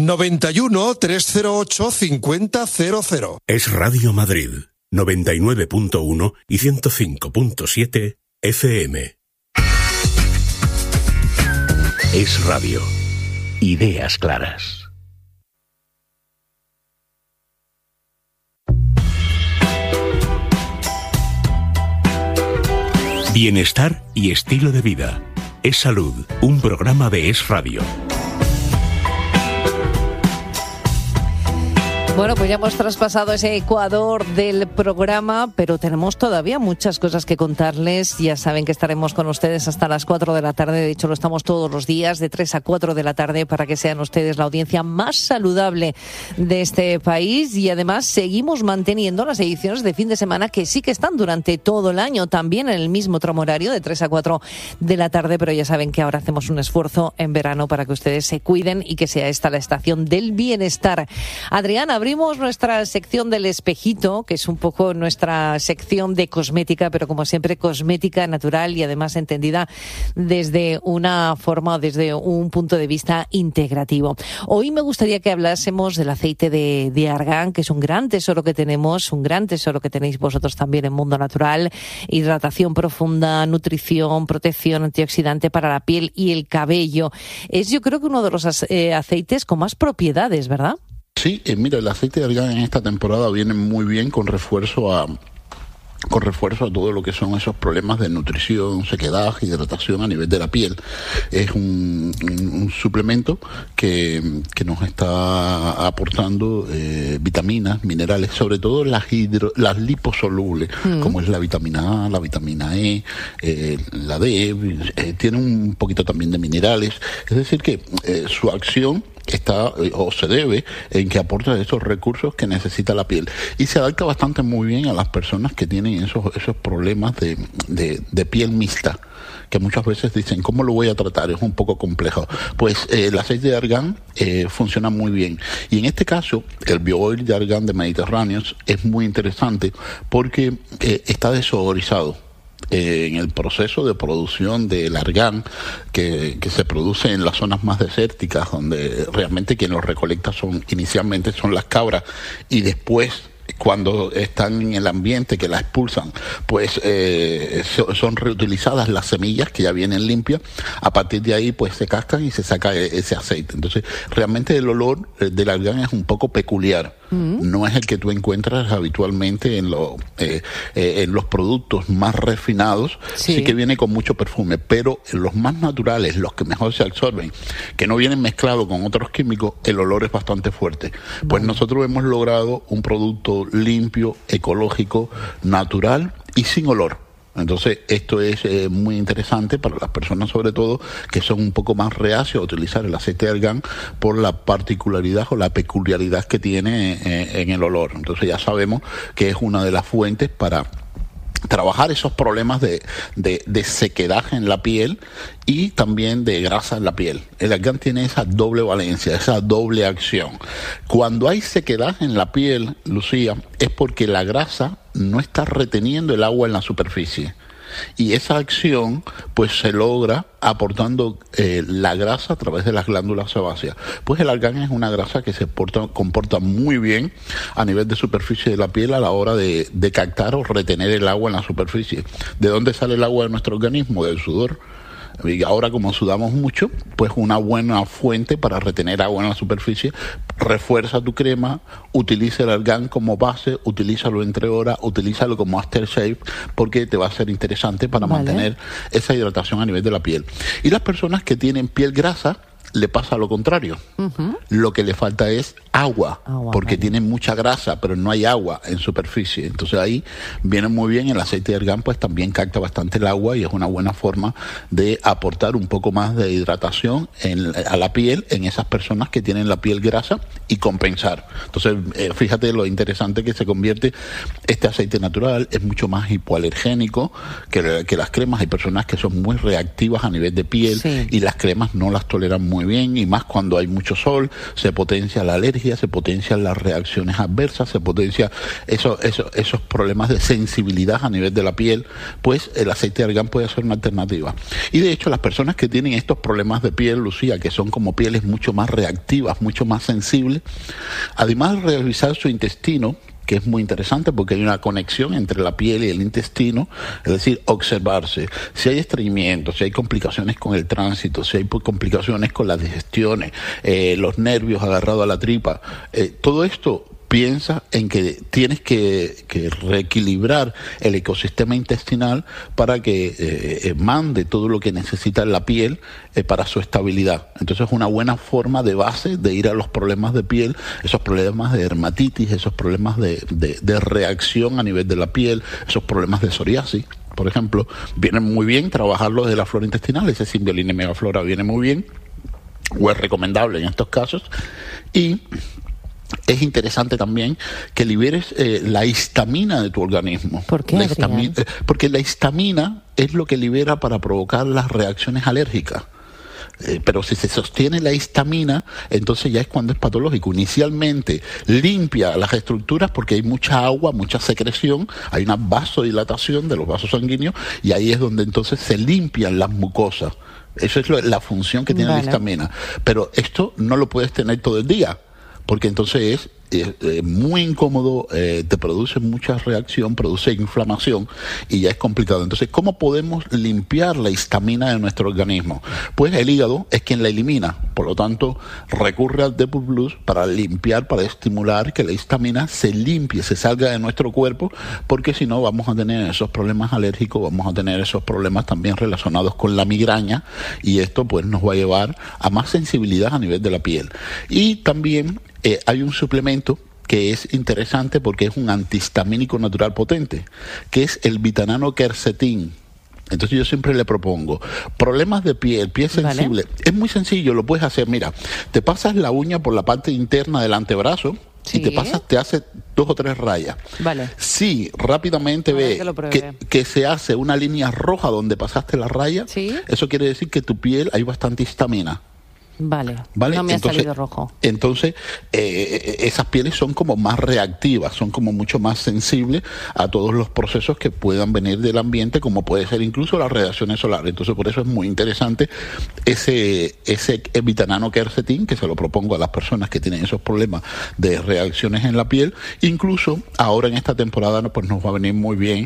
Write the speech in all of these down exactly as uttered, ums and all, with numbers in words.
noventa y uno, trescientos ocho, cincuenta cero cero. Es Radio Madrid, noventa y nueve punto uno y ciento cinco punto siete F M. Es Radio. Ideas claras. Bienestar y estilo de vida. Es Salud, un programa de Es Radio. Bueno, pues ya hemos traspasado ese ecuador del programa, pero tenemos todavía muchas cosas que contarles. Ya saben que estaremos con ustedes hasta las cuatro de la tarde. De hecho, lo estamos todos los días, de tres a cuatro de la tarde, para que sean ustedes la audiencia más saludable de este país. Y además seguimos manteniendo las ediciones de fin de semana, que sí que están durante todo el año, también en el mismo tramo horario, de tres a cuatro de la tarde. Pero ya saben que ahora hacemos un esfuerzo en verano para que ustedes se cuiden y que sea esta la estación del bienestar. Adriana, abrimos nuestra sección del espejito, que es un poco nuestra sección de cosmética, pero como siempre cosmética natural y además entendida desde una forma, desde un punto de vista integrativo. Hoy me gustaría que hablásemos del aceite de, de argán, que es un gran tesoro que tenemos, un gran tesoro que tenéis vosotros también en Mundo Natural. Hidratación profunda, nutrición, protección antioxidante para la piel y el cabello. Es, yo creo que uno de los eh, aceites con más propiedades, ¿verdad? Sí, eh, mira, el aceite de argán en esta temporada viene muy bien con refuerzo a con refuerzo a todo lo que son esos problemas de nutrición, sequedad, hidratación a nivel de la piel. Es un, un, un suplemento que, que nos está aportando eh, vitaminas, minerales, sobre todo las hidro, las liposolubles, mm. como es la vitamina A, la vitamina E, eh, la D, eh, tiene un poquito también de minerales. Es decir que eh, su acción está eh, o se debe en que aporta esos recursos que necesita la piel y se adapta bastante muy bien a las personas que tienen esos esos problemas de, de, de piel mixta, que muchas veces dicen, ¿cómo lo voy a tratar? Es un poco complejo. Pues eh, el aceite de argán eh, funciona muy bien. Y en este caso, el BioOil de argán de Mediterráneos es muy interesante porque eh, está desodorizado. Eh, en el proceso de producción del argán que, que se produce en las zonas más desérticas, donde realmente quien lo recolecta son inicialmente son las cabras y después, cuando están en el ambiente que la expulsan, pues eh, son reutilizadas las semillas que ya vienen limpias. A partir de ahí pues se cascan y se saca ese aceite. Entonces realmente el olor del argán es un poco peculiar. Mm. No es el que tú encuentras habitualmente en, lo, eh, eh, en los productos más refinados. Sí. Sí que viene con mucho perfume, pero en los más naturales, los que mejor se absorben, que no vienen mezclados con otros químicos, el olor es bastante fuerte. Vale. Pues nosotros hemos logrado un producto limpio, ecológico, natural y sin olor. Entonces esto es eh, muy interesante para las personas, sobre todo que son un poco más reacias a utilizar el aceite de argán por la particularidad o la peculiaridad que tiene eh, en el olor. Entonces ya sabemos que es una de las fuentes para trabajar esos problemas de, de, de sequedad en la piel y también de grasa en la piel. El argán tiene esa doble valencia, esa doble acción. Cuando hay sequedad en la piel, Lucía, es porque la grasa no está reteniendo el agua en la superficie. Y esa acción pues se logra aportando eh, la grasa a través de las glándulas sebáceas. Pues el argán es una grasa que se porta, comporta muy bien a nivel de superficie de la piel a la hora de, de captar o retener el agua en la superficie. ¿De dónde sale el agua de nuestro organismo? Del sudor. Y ahora, como sudamos mucho, pues una buena fuente para retener agua en la superficie. Refuerza tu crema, utiliza el argán como base, utilízalo entre horas, utilízalo como aftershave, porque te va a ser interesante para vale. mantener esa hidratación a nivel de la piel. Y las personas que tienen piel grasa, le pasa lo contrario. Uh-huh. Lo que le falta es agua, agua porque vale. tienen mucha grasa, pero no hay agua en superficie. Entonces ahí viene muy bien el aceite de argán, pues también capta bastante el agua y es una buena forma de aportar un poco más de hidratación en, a la piel en esas personas que tienen la piel grasa y compensar. Entonces eh, fíjate lo interesante que se convierte este aceite natural, es mucho más hipoalergénico que, que las cremas. Hay personas que son muy reactivas a nivel de piel sí. y las cremas no las toleran muy muy bien, y más cuando hay mucho sol, se potencia la alergia, se potencian las reacciones adversas, se potencia eso, eso, esos problemas de sensibilidad a nivel de la piel, pues el aceite de argán puede ser una alternativa. Y de hecho las personas que tienen estos problemas de piel, Lucía, que son como pieles mucho más reactivas, mucho más sensibles, además de revisar su intestino, que es muy interesante porque hay una conexión entre la piel y el intestino, es decir, observarse si hay estreñimiento, si hay complicaciones con el tránsito, si hay complicaciones con las digestiones, eh, los nervios agarrados a la tripa, eh, todo esto piensa en que tienes que, que reequilibrar el ecosistema intestinal para que eh, mande todo lo que necesita la piel eh, para su estabilidad. Entonces es una buena forma de base de ir a los problemas de piel, esos problemas de dermatitis, esos problemas de, de, de reacción a nivel de la piel, esos problemas de psoriasis, por ejemplo. Viene muy bien trabajarlo desde la flora intestinal, ese Symbiolina megaflora viene muy bien, o es recomendable en estos casos. Y es interesante también que liberes eh, la histamina de tu organismo. ¿Por qué, la histamina, eh, porque la histamina es lo que libera para provocar las reacciones alérgicas. Eh, pero si se sostiene la histamina, entonces ya es cuando es patológico. Inicialmente limpia las estructuras porque hay mucha agua, mucha secreción, hay una vasodilatación de los vasos sanguíneos y ahí es donde entonces se limpian las mucosas. Esa es lo, la función que tiene vale. la histamina. Pero esto no lo puedes tener todo el día, porque entonces es eh, eh, muy incómodo, eh, te produce mucha reacción, produce inflamación y ya es complicado. Entonces, ¿cómo podemos limpiar la histamina de nuestro organismo? Pues el hígado es quien la elimina, por lo tanto, recurre al Depur Plus para limpiar, para estimular que la histamina se limpie, se salga de nuestro cuerpo, porque si no vamos a tener esos problemas alérgicos, vamos a tener esos problemas también relacionados con la migraña y esto pues nos va a llevar a más sensibilidad a nivel de la piel. Y también Eh, hay un suplemento que es interesante porque es un antihistamínico natural potente, que es el Vitanano Quercetin. Entonces yo siempre le propongo, problemas de piel, piel sensible, vale. Es muy sencillo, lo puedes hacer, mira, te pasas la uña por la parte interna del antebrazo, sí. Y te pasas, te hace dos o tres rayas. Vale. Si rápidamente ve que, que, que se hace una línea roja donde pasaste la raya, ¿sí? Eso quiere decir que tu piel hay bastante histamina. Vale, ¿Vale? No me entonces, ha salido rojo. Entonces, eh, esas pieles son como más reactivas, son como mucho más sensibles a todos los procesos que puedan venir del ambiente, como puede ser incluso las radiaciones solares. Entonces, por eso es muy interesante ese, ese Vitanano Quercetin, que se lo propongo a las personas que tienen esos problemas de reacciones en la piel. Incluso ahora en esta temporada pues nos va a venir muy bien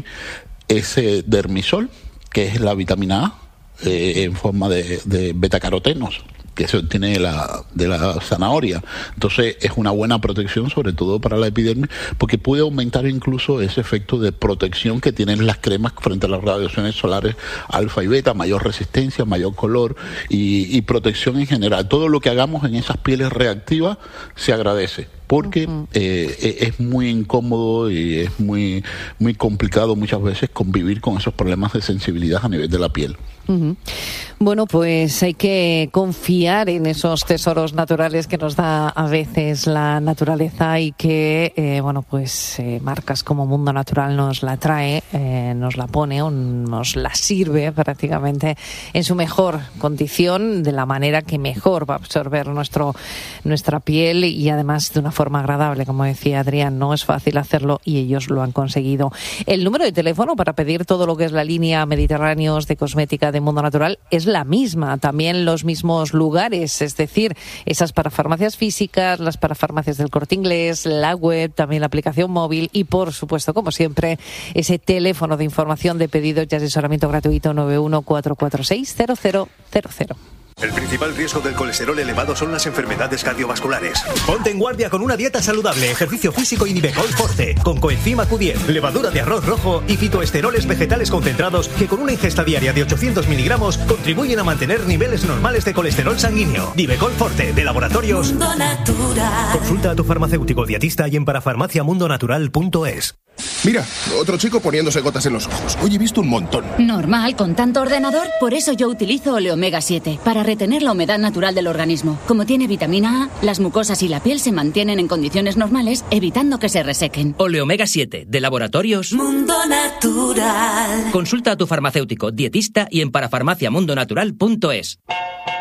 ese Dermisol, que es la vitamina A eh, en forma de, de betacarotenos, que se obtiene de la, de la zanahoria. Entonces es una buena protección, sobre todo para la epidermis, porque puede aumentar incluso ese efecto de protección que tienen las cremas frente a las radiaciones solares alfa y beta, mayor resistencia, mayor color y, y protección en general. Todo lo que hagamos en esas pieles reactivas se agradece, porque uh-huh. eh, es muy incómodo y es muy, muy complicado muchas veces convivir con esos problemas de sensibilidad a nivel de la piel. Uh-huh. Bueno, pues hay que confiar en esos tesoros naturales que nos da a veces la naturaleza y que, eh, bueno, pues eh, marcas como Mundo Natural nos la trae, eh, nos la pone o nos la sirve prácticamente en su mejor condición, de la manera que mejor va a absorber nuestro, nuestra piel y además de una forma agradable, como decía Adrián. No es fácil hacerlo y ellos lo han conseguido. El número de teléfono para pedir todo lo que es la línea Mediterráneos de cosmética de Mundo Natural es la misma, también los mismos lugares, es decir, esas parafarmacias físicas, las parafarmacias del Corte Inglés, la web, también la aplicación móvil y, por supuesto, como siempre, ese teléfono de información de pedidos y asesoramiento gratuito nueve uno cuatro cuatro seis cero cero cero cero. El principal riesgo del colesterol elevado son las enfermedades cardiovasculares. Ponte en guardia con una dieta saludable, ejercicio físico y Nivecol Forte, con coenzima Q diez, levadura de arroz rojo y fitoesteroles vegetales concentrados que con una ingesta diaria de ochocientos miligramos contribuyen a mantener niveles normales de colesterol sanguíneo. Nivecol Forte, de Laboratorios Mundo Natural. Consulta a tu farmacéutico dietista y en parafarmacia mundo natural punto es. Mira, otro chico poniéndose gotas en los ojos. Hoy he visto un montón. Normal, con tanto ordenador. Por eso yo utilizo Oleomega siete, para retener la humedad natural del organismo. Como tiene vitamina A, las mucosas y la piel se mantienen en condiciones normales, evitando que se resequen. Oleomega siete, de Laboratorios Mundo Natural. Consulta a tu farmacéutico dietista y en parafarmacia mundo natural punto es.